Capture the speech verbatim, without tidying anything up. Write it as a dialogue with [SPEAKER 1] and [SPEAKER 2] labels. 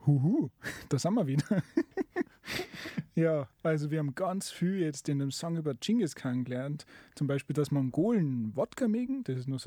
[SPEAKER 1] Huhu, da sind wir wieder. Ja, also wir haben ganz viel jetzt in dem Song über Genghis Khan gelernt. Zum Beispiel, dass Mongolen Wodka mögen. Das ist nur so